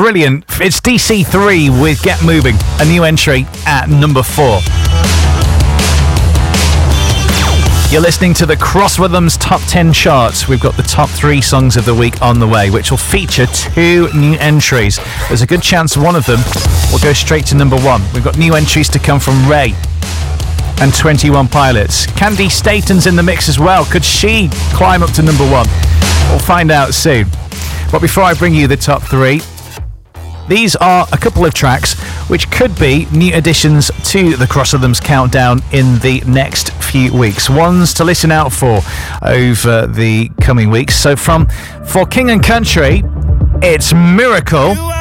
brilliant. It's DC3 with Get Moving, a new entry at number 4. You're listening to the Cross Rhythms Top 10 charts. We've got the top 3 songs of the week on the way, which will feature 2 new entries. There's a good chance one of them will go straight to number 1. We've got new entries to come from Ray and 21 Pilots. Candy Staton's in the mix as well. Could she climb up to number 1? We'll find out soon. But before I bring you the top 3, these are a couple of tracks which could be new additions to the Cross Rhythms Countdown in the next few weeks. Ones to listen out for over the coming weeks. So for King and Country, it's Miracle.